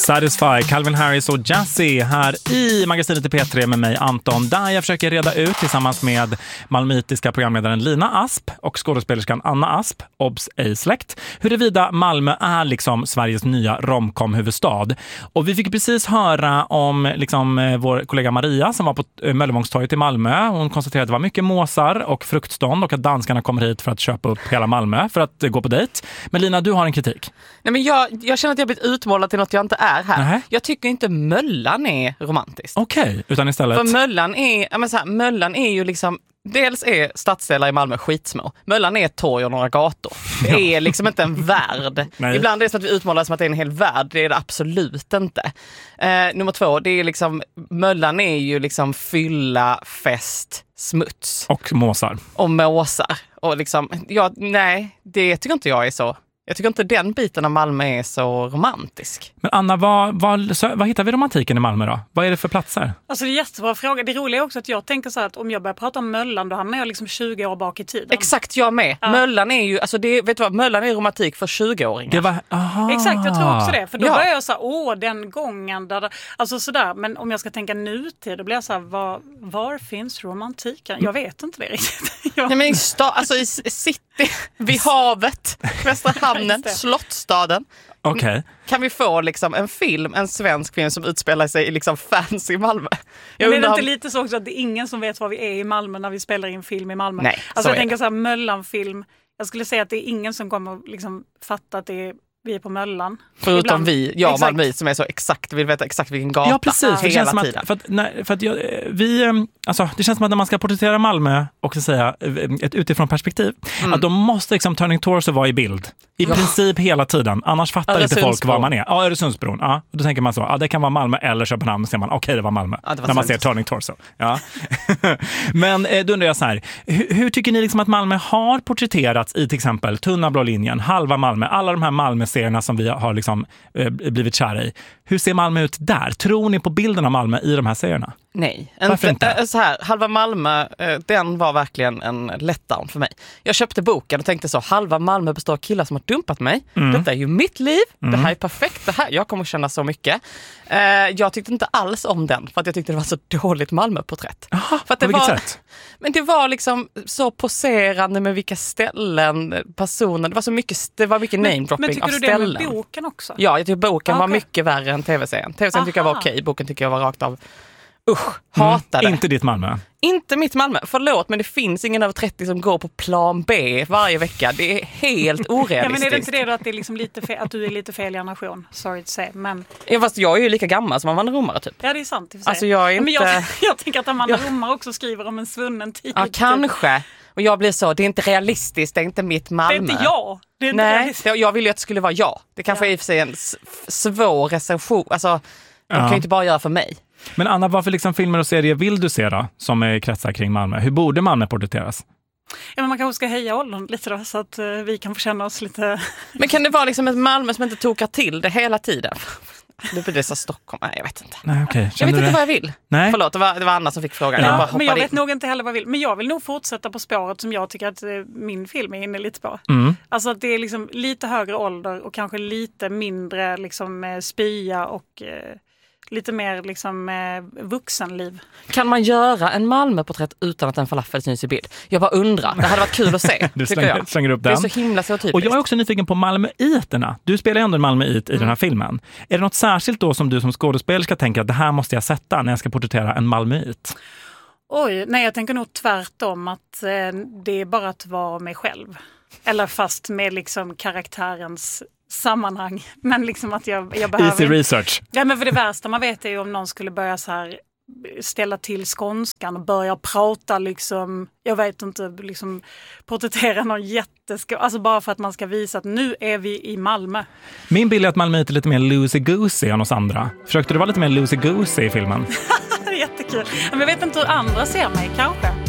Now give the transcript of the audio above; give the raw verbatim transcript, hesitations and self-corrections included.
Satisfy, Calvin Harris och Jazzy här i magasinet i P tre med mig Anton, där jag försöker reda ut tillsammans med malmöitiska programledaren Lina Asp och skådespelerskan Anna Asp, obs ej släkt, huruvida Malmö är liksom Sveriges nya romcom-huvudstad. Och vi fick precis höra om liksom vår kollega Maria som var på Möllevångstorget i Malmö. Hon konstaterade att det var mycket måsar och fruktstånd och att danskarna kommer hit för att köpa upp hela Malmö för att gå på dejt. Men Lina, du har en kritik. Nej, men jag, jag känner att jag blivit utmålad till något jag inte är här. Nähä. Jag tycker inte Möllan är romantiskt. Okej, okay, utan istället... För Möllan är, ja, men så här, Möllan är ju liksom... Dels är stadsdelar i Malmö skitsmå. Möllan är ett torg och några gator. Det är liksom inte en värld. Nej. Ibland är det så att vi utmålar som att det är en hel värld. Det är det absolut inte. Eh, nummer två, det är liksom... Möllan är ju liksom fylla, fest, smuts. Och måsar. Och måsar. Och liksom, ja, nej, det tycker inte jag är så... Jag tycker inte den biten av Malmö är så romantisk. Men Anna, vad, vad, så, vad hittar vi romantiken i Malmö då? Vad är det för platser? Alltså det är en jättebra fråga. Det roliga är också att jag tänker så här att om jag börjar prata om Möllan, då hamnar jag liksom tjugo år bak i tiden. Exakt, jag med. Ja. Möllan är ju, alltså det, vet du vad, Möllan är romantik för tjugo-åringar. Det var, aha. Exakt, jag tror också det. För då Ja. börjar jag så här, åh, den gången där, alltså sådär. Men om jag ska tänka nutid, då blir jag så här, var, var finns romantiken? Jag vet inte det riktigt. jag... Nej, men i, sta, alltså i city, vid havet, Västra hamnen, Slottstaden. Okej. Okay. Kan vi få liksom en film, en svensk film som utspelar sig i liksom fans i Malmö? Jag men är det inte om... lite så också att det är ingen som vet var vi är i Malmö när vi spelar in film i Malmö? Nej, alltså så jag tänker det. så här, Möllan-film. Jag skulle säga att det är ingen som kommer liksom fatta att det är, vi är på Möllan. Förutom Ibland. vi, jag och Exakt. Malmö som är så exakt, vill veta exakt vilken gata. Ja, precis. Hela Det känns som tiden. att, för att, när, för att jag, vi, alltså, det känns som att när man ska porträttera Malmö och så säga ett utifrån perspektiv, mm. att de måste liksom Turning Torso vara i bild. I ja. princip hela tiden. Annars fattar inte folk var man är. Ja, Öresundsbron. Ja, då tänker man så. Ja, det kan vara Malmö eller Köpenhamn. Då ser man, okej, okay, det var Malmö. Ja, det var när man ser Turning Torso. Ja. Men då undrar jag så här. Hur, hur tycker ni liksom att Malmö har porträtterats i till exempel Tunna blå linjen, Halva Malmö, alla de här Malmö-serierna som vi har liksom eh, blivit kära i. Hur ser Malmö ut där? Tror ni på bilden av Malmö i de här serierna? Nej. Varför inte? Äh, så här, Halva Malmö, äh, den var verkligen en letdown för mig. Jag köpte boken och tänkte så, halva Malmö består av killar som har dumpat mig. Mm. Detta är ju mitt liv. Mm. Det här är perfekt. Det här, jag kommer känna så mycket. Uh, jag tyckte inte alls om den för att jag tyckte det var så dåligt Malmö-porträtt. Aha, för att det på vilket var, sätt? Men det var liksom så poserande med vilka ställen, personer. Det var så mycket, det var mycket name-dropping av ställen. Men tycker du det med boken också? Ja, jag tycker boken ah, var okay. mycket värre än tv-serien. Tv-serien tycker jag var okej. Boken tycker jag var rakt av... Usch, hatade. Mm, inte ditt Malmö. Inte mitt Malmö. Förlåt, men det finns ingen över trettio som går på plan B varje vecka. Det är helt orealistiskt. Ja, men är det inte det då att, det är liksom lite fel, att du är lite fel generation? Sorry to say, men... Ja, fast jag är ju lika gammal som Amanda Romare, typ. Ja, det är sant. Alltså, jag är inte... Men jag, jag tänker att Amanda ja. Romare också skriver om en svunnen tid. Ja, kanske. Och jag blir så, det är inte realistiskt, det är inte mitt Malmö. Det är inte jag. Det är inte Nej, realistiskt. jag vill ju att det skulle vara jag. Det kanske ja. är i och för sig en svår recension. Alltså, de ja. kan ju inte bara göra för mig. Men Anna, vad för liksom filmer och serier vill du se då, som är kretsar kring Malmö? Hur borde Malmö porträtteras? Ja, men man kanske ska höja åldern lite då, så att uh, vi kan få känna oss lite... Men kan det vara liksom ett Malmö som inte tokar till det hela tiden? Nu blir det så Stockholm, nej jag vet inte. Nej, okay. Jag vet inte det? vad jag vill. Nej. Förlåt, det var, det var Anna som fick frågan. Ja, jag bara men jag vet in. nog inte heller vad jag vill. Men jag vill nog fortsätta på spåret som jag tycker att eh, min film är inne lite på. Mm. Alltså att det är liksom lite högre ålder och kanske lite mindre liksom eh, spya och... Eh, lite mer liksom eh, vuxenliv. Kan man göra en Malmö-porträtt utan att en falafel syns i bild? Jag bara undrar. Det hade varit kul att se. Du slänger, slänger upp den. Det är så himla så typiskt. Och jag är också nyfiken på Malmöiterna. Du spelar ju ändå en Malmöit i mm. den här filmen. Är det något särskilt då som du som skådespelerska tänker att det här måste jag sätta när jag ska porträttera en Malmöit? Oj, nej jag tänker nog tvärtom att eh, det är bara att vara mig själv. Eller fast med liksom karaktärens sammanhang, men liksom att jag, jag behöver... Easy research. Ja, men för det värsta man vet är ju om någon skulle börja så här ställa till skånskan och börja prata liksom, jag vet inte, liksom porträttera någon jättesko... Alltså bara för att man ska visa att nu är vi i Malmö. Min bild är att Malmö är lite mer loosey-goosey än oss andra. Försökte du vara lite mer loosey-goosey i filmen? Det är jättekul. Men jag vet inte hur andra ser mig, kanske.